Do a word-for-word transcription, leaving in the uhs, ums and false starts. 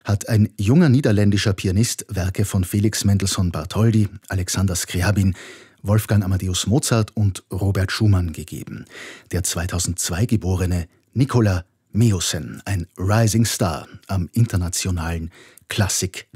hat ein junger niederländischer Pianist Werke von Felix Mendelssohn Bartholdy, Alexander Scriabin, Wolfgang Amadeus Mozart und Robert Schumann gegeben. Der zweitausendzwei geborene Nicola Meussen, ein Rising Star am internationalen Klassik